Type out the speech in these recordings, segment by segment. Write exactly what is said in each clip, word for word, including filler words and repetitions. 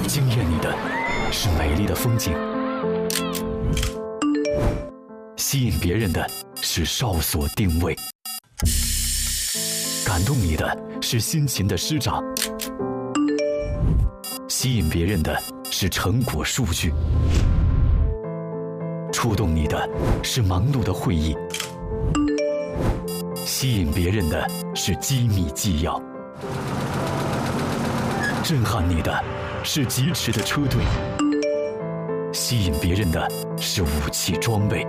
惊艳你的是美丽的风景，吸引别人的是哨所定位，感动你的是辛勤的施展，吸引别人的是成果数据，触动你的是忙碌的会议，吸引别人的是机密纪要，震撼你的是疾驰的车队，吸引别人的是武器装备。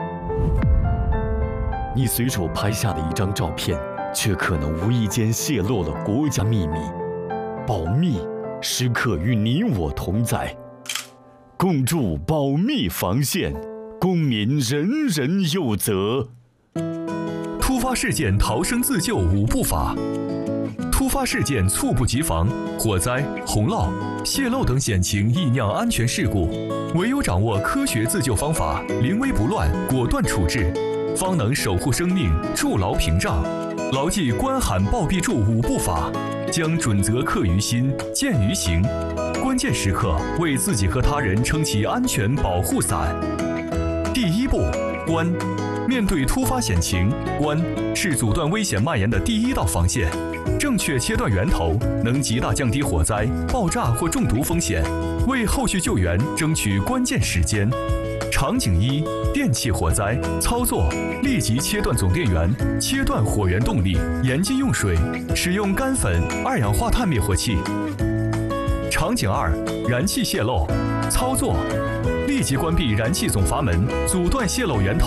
你随手拍下的一张照片，却可能无意间泄露了国家秘密。保密时刻与你我同在，共筑保密防线，公民人人有责。 突发事件逃生自救五步法。突发事件猝不及防，火灾、洪涝、泄漏等险情易酿安全事故，唯有掌握科学自救方法，临危不乱，果断处置，方能守护生命，筑牢屏障。牢记关喊报必助五步法，将准则刻于心，见于行。关键时刻为自己和他人撑起安全保护伞。第一步，关。面对突发险情，关是阻断危险蔓延的第一道防线。正确切断源头，能极大降低火灾、爆炸或中毒风险，为后续救援争取关键时间。场景一：电气火灾。操作：立即切断总电源，切断火源动力，严禁用水，使用干粉、二氧化碳灭火器。场景二：燃气泄漏。操作：立即关闭燃气总阀门，阻断泄漏源头。